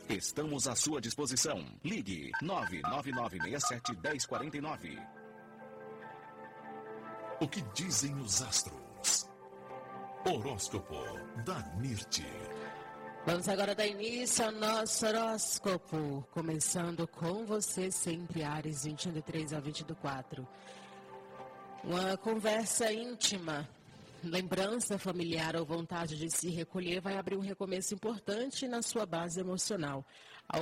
Estamos à sua disposição. Ligue 99967-1049. O que dizem os astros? Horóscopo da Mirti. Vamos agora dar início ao nosso horóscopo, começando com você sempre, Áries, 21 de 3 a 20 do 4. Uma conversa íntima, lembrança familiar ou vontade de se recolher vai abrir um recomeço importante na sua base emocional. A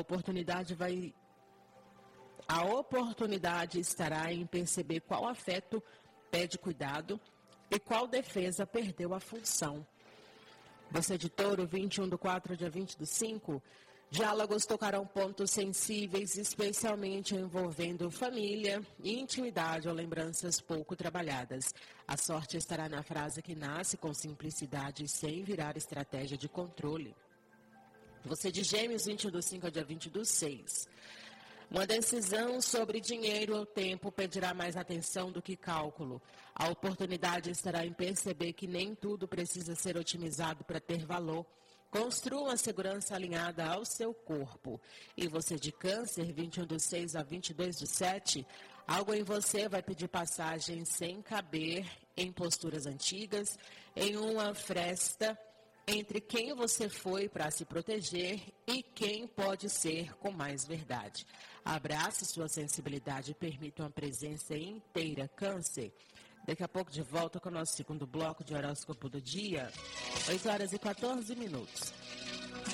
oportunidade estará em perceber qual afeto pede cuidado e qual defesa perdeu a função. Você de Touro, 21 do 4 a 20 do 5, diálogos tocarão pontos sensíveis, especialmente envolvendo família, intimidade ou lembranças pouco trabalhadas. A sorte estará na frase que nasce com simplicidade sem virar estratégia de controle. Você de Gêmeos, 21 do 5 a 20 do 6. Uma decisão sobre dinheiro ou tempo pedirá mais atenção do que cálculo. A oportunidade estará em perceber que nem tudo precisa ser otimizado para ter valor. Construa uma segurança alinhada ao seu corpo. E você de Câncer, 21 do 6 a 22 do 7, algo em você vai pedir passagem sem caber em posturas antigas, em uma fresta entre quem você foi para se proteger e quem pode ser com mais verdade. Abrace sua sensibilidade e permita uma presença inteira, Câncer. Daqui a pouco de volta com o nosso segundo bloco de horóscopo do dia, 8 horas e 14 minutos.